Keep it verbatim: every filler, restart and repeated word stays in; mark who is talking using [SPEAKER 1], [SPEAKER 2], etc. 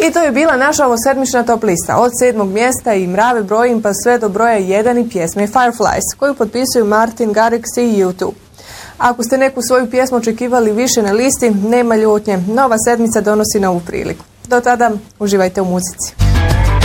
[SPEAKER 1] I to je bila naša ovosedmična top lista. Od sedmog mjesta i mrave brojim pa sve do broja jedan i pjesme Fireflies, koju potpisuju Martin Garrix i U dva. Ako ste neku svoju pjesmu očekivali više na listi, nema ljutnje. Nova sedmica donosi novu priliku. Do tada, uživajte u muzici.